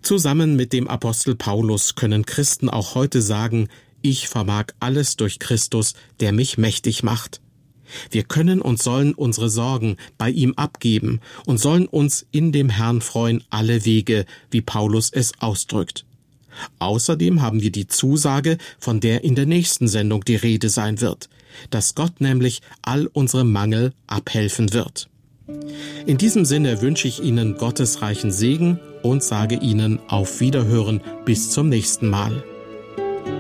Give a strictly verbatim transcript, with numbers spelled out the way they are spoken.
Zusammen mit dem Apostel Paulus können Christen auch heute sagen: Ich vermag alles durch Christus, der mich mächtig macht. Wir können und sollen unsere Sorgen bei ihm abgeben und sollen uns in dem Herrn freuen alle Wege, wie Paulus es ausdrückt. Außerdem haben wir die Zusage, von der in der nächsten Sendung die Rede sein wird, dass Gott nämlich all unsere Mangel abhelfen wird. In diesem Sinne wünsche ich Ihnen Gottes reichen Segen und sage Ihnen auf Wiederhören bis zum nächsten Mal.